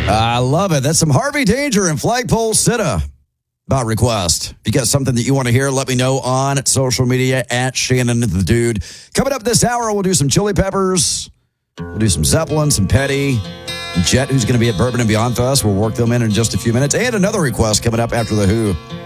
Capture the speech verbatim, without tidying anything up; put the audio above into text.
I love it. That's some Harvey Danger and Flagpole Sitta about request. If you got something that you want to hear, let me know on social media at Shannon the Dude. Coming up this hour, we'll do some Chili Peppers. We'll do some Zeppelin, some Petty. Jet, who's going to be at Bourbon and Beyond with us. We'll work them in in just a few minutes. And another request coming up after The Who.